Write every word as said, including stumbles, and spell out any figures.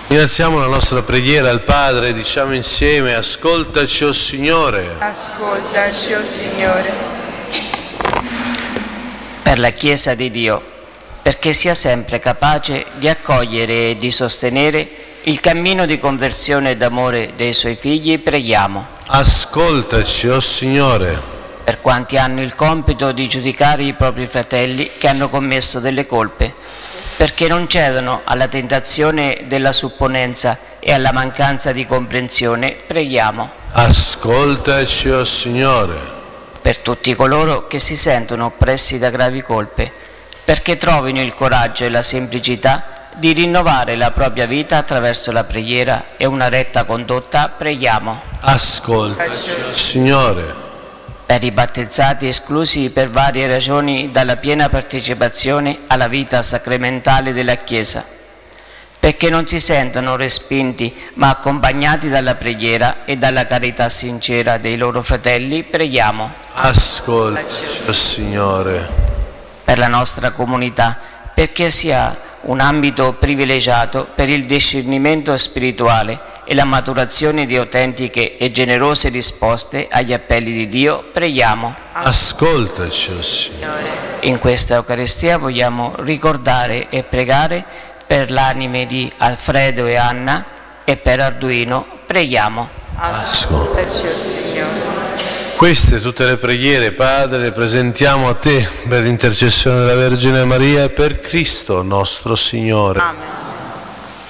Iniziamo la nostra preghiera al Padre, diciamo insieme: ascoltaci, o Signore. Ascoltaci, o Signore. Per la Chiesa di Dio, perché sia sempre capace di accogliere e di sostenere il cammino di conversione e d'amore dei Suoi figli, preghiamo. Ascoltaci, o Signore. Per quanti hanno il compito di giudicare i propri fratelli che hanno commesso delle colpe, perché non cedono alla tentazione della supponenza e alla mancanza di comprensione, preghiamo. Ascoltaci, o Signore. Per tutti coloro che si sentono oppressi da gravi colpe, perché trovino il coraggio e la semplicità di rinnovare la propria vita attraverso la preghiera e una retta condotta, preghiamo. Ascoltaci, o Signore. Per i battezzati esclusi per varie ragioni dalla piena partecipazione alla vita sacramentale della Chiesa, perché non si sentono respinti ma accompagnati dalla preghiera e dalla carità sincera dei loro fratelli, preghiamo. Ascoltaci, o Signore. Per la nostra comunità, perché sia un ambito privilegiato per il discernimento spirituale e la maturazione di autentiche e generose risposte agli appelli di Dio, preghiamo. Ascoltaci, o Signore. In questa Eucaristia vogliamo ricordare e pregare per l'anime di Alfredo e Anna e per Arduino, preghiamo. Ascoltaci, o Signore. Queste tutte le preghiere, Padre, le presentiamo a Te per l'intercessione della Vergine Maria e per Cristo nostro Signore. Amen.